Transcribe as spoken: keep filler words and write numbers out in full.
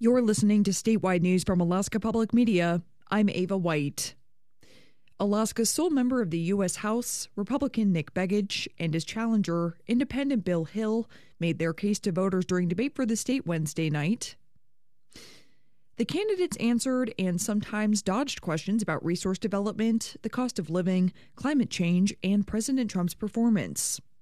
You're listening to statewide news from Alaska Public Media. I'm Ava White. Alaska's sole member of the U S House, Republican Nick Begich, and his challenger, Independent Bill Hill, made their case to voters during debate for the state Wednesday night. The candidates answered and sometimes dodged questions about resource development, the cost of living, climate change, and President Trump's performance.